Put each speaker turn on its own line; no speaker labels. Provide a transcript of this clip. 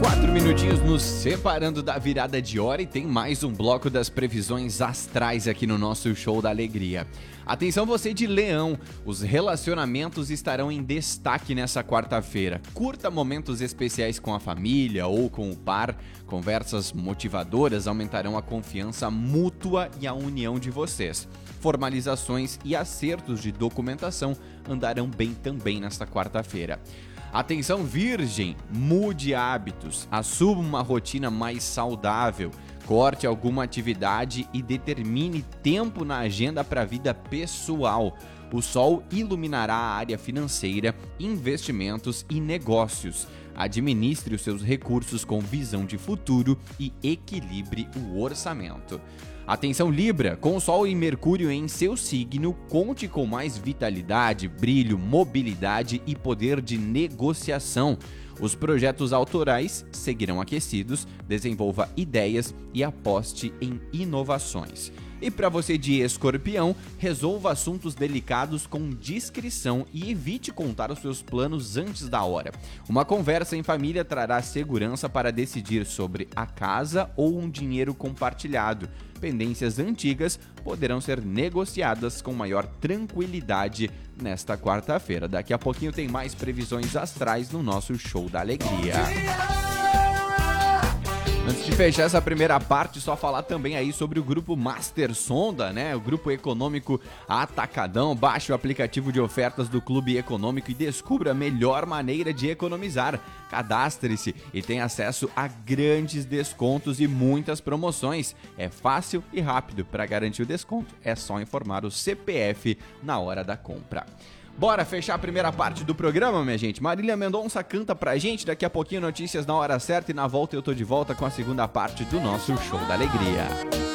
4 minutinhos nos separando da virada de hora e tem mais um bloco das previsões astrais aqui no nosso Show da Alegria. Atenção você de Leão, os relacionamentos estarão em destaque nessa quarta-feira. Curta momentos especiais com a família ou com o par, conversas motivadoras aumentarão a confiança mútua e a união de vocês. Formalizações e acertos de documentação andarão bem também nesta quarta-feira. Atenção Virgem, mude hábitos, assuma uma rotina mais saudável, corte alguma atividade e determine tempo na agenda para a vida pessoal. O Sol iluminará a área financeira, investimentos e negócios. Administre os seus recursos com visão de futuro e equilibre o orçamento. Atenção Libra, com Sol e Mercúrio em seu signo, conte com mais vitalidade, brilho, mobilidade e poder de negociação. Os projetos autorais seguirão aquecidos, desenvolva ideias e aposte em inovações. E para você de Escorpião, resolva assuntos delicados com discrição e evite contar os seus planos antes da hora. Uma conversa em família trará segurança para decidir sobre a casa ou um dinheiro compartilhado. Pendências antigas poderão ser negociadas com maior tranquilidade nesta quarta-feira. Daqui a pouquinho tem mais previsões astrais no nosso Show da Alegria. Antes de fechar essa primeira parte, só falar também aí sobre o grupo Master Sonda, né? O grupo econômico Atacadão. Baixe o aplicativo de ofertas do Clube Econômico e descubra a melhor maneira de economizar. Cadastre-se e tenha acesso a grandes descontos e muitas promoções. É fácil e rápido. Para garantir o desconto, é só informar o CPF na hora da compra. Bora fechar a primeira parte do programa, minha gente. Marília Mendonça canta pra gente, daqui a pouquinho notícias na hora certa e na volta eu tô de volta com a segunda parte do nosso Show da Alegria.